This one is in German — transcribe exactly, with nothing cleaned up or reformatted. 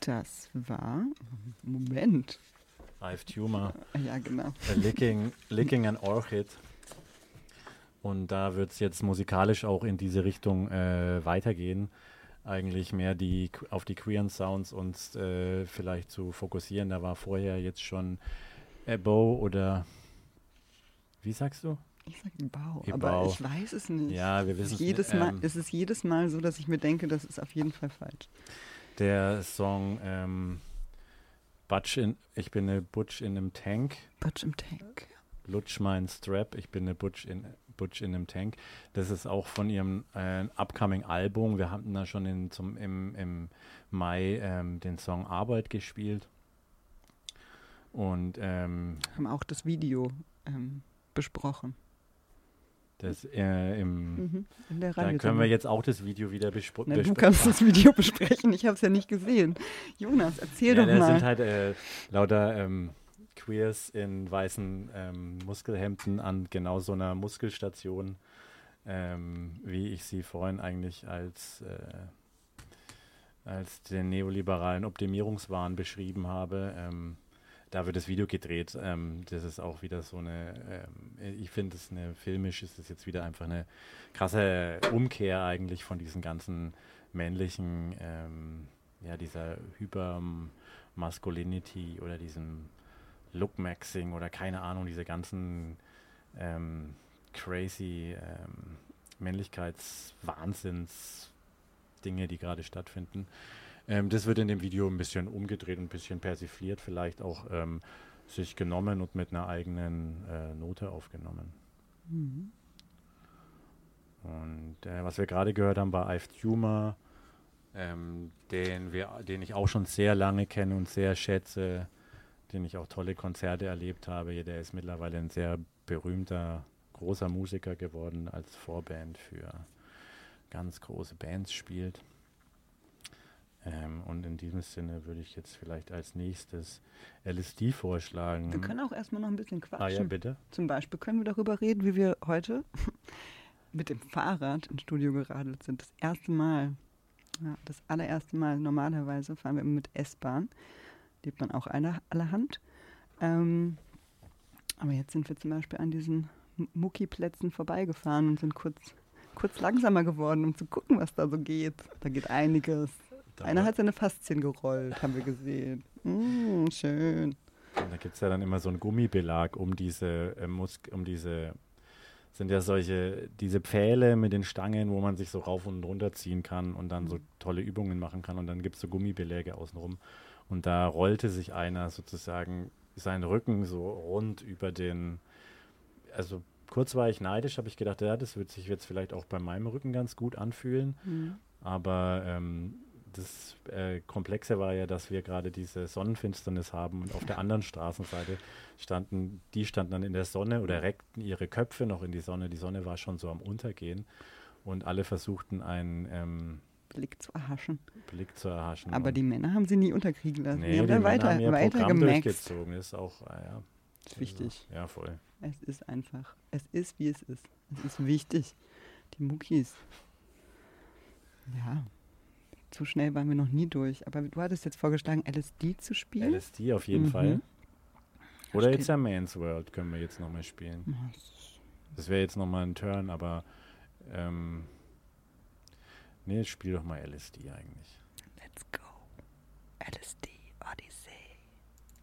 Das war, Moment. I've Tumor. Ja, genau. Licking, Licking an Orchid. Und da wird es jetzt musikalisch auch in diese Richtung äh, weitergehen. Eigentlich mehr die auf die queeren Sounds uns äh, vielleicht zu fokussieren. Da war vorher jetzt schon Ebo oder wie sagst du? Ich sag Ebau, Ebau. aber ich weiß es nicht. Ja, wir wissen es jedes nicht. Mal, Ähm, es ist jedes Mal so, dass ich mir denke, das ist auf jeden Fall falsch. Der Song ähm, Butch in, ich bin eine Butch in einem Tank. Butch im Tank. Lutsch mein Strap, ich bin eine Butch in, Butch in einem Tank. Das ist auch von ihrem äh, upcoming Album. Wir hatten da schon in, zum, im, im Mai ähm, den Song Arbeit gespielt. Und ähm, haben auch das Video ähm, besprochen. das äh, im Mhm. In der da können wir jetzt auch das Video wieder bespro- Na, du besprechen. kannst das Video besprechen, ich habe es ja nicht gesehen. Jonas, erzähl Ja, doch da mal. sind halt äh, lauter ähm, Queers in weißen ähm, Muskelhemden an genau so einer Muskelstation, ähm, wie ich sie vorhin eigentlich als, äh, als den neoliberalen Optimierungswahn beschrieben habe. Ähm, da wird das Video gedreht. Ähm, das ist auch wieder so eine, ähm, ich finde es eine filmisch, ist es jetzt wieder einfach eine krasse Umkehr eigentlich von diesen ganzen männlichen, ähm, ja, dieser Hypermasculinity oder diesem Look-Maxing oder keine Ahnung, diese ganzen ähm, crazy ähm, Männlichkeitswahnsinns-Dinge, die gerade stattfinden. Ähm, das wird in dem Video ein bisschen umgedreht, ein bisschen persifliert, vielleicht auch ähm, sich genommen und mit einer eigenen äh, Note aufgenommen. Mhm. Und äh, was wir gerade gehört haben, war I've Tumor, ähm, den, wir, den ich auch schon sehr lange kenne und sehr schätze, den ich auch tolle Konzerte erlebt habe. Der ist mittlerweile ein sehr berühmter, großer Musiker geworden, als Vorband für ganz große Bands spielt. Ähm, und in diesem Sinne würde ich jetzt vielleicht als nächstes L S D vorschlagen. Wir können auch erstmal noch ein bisschen quatschen. Ah ja, bitte. Zum Beispiel können wir darüber reden, wie wir heute mit dem Fahrrad ins Studio geradelt sind. Das erste Mal. Ja, das allererste Mal. Normalerweise fahren wir immer mit S-Bahn. Lebt man auch aller, allerhand. Ähm, aber jetzt sind wir zum Beispiel an diesen Muckiplätzen vorbeigefahren und sind kurz, kurz langsamer geworden, um zu gucken, was da so geht. Da geht einiges. Da Einer war- hat seine Faszien gerollt, haben wir gesehen. Mm, schön. Und da gibt es ja dann immer so einen Gummibelag um diese äh, Mus- um diese sind ja solche, diese Pfähle mit den Stangen, wo man sich so rauf und runter ziehen kann und dann so tolle Übungen machen kann. Und dann gibt es so Gummibeläge außenrum. Und da rollte sich einer sozusagen seinen Rücken so rund über den, also kurz war ich neidisch, habe ich gedacht, ja, das wird sich jetzt vielleicht auch bei meinem Rücken ganz gut anfühlen. Mhm. Aber ähm, das äh, Komplexe war ja, dass wir gerade diese Sonnenfinsternis haben und auf der anderen Straßenseite standen, die standen dann in der Sonne oder reckten ihre Köpfe noch in die Sonne. Die Sonne war schon so am Untergehen und alle versuchten einen ähm, Blick zu erhaschen. Blick zu erhaschen. Aber und die Männer haben sie nie unterkriegen lassen. nee, die haben die dann Männer weiter, haben ihr weiter Programm gemaxt. durchgezogen. Das ist auch, ah, ja. Das ist wichtig. Ja, voll. Es ist einfach. Es ist, wie es ist. Es ist wichtig. Die Muckis. Ja. Zu schnell waren wir noch nie durch. Aber du hattest jetzt vorgeschlagen, L S D zu spielen. L S D auf jeden Mhm. Fall. Oder Steht- jetzt ja Man's World können wir jetzt nochmal spielen. Das wäre jetzt nochmal ein Turn, aber ähm, nee, spiel doch mal L S D eigentlich.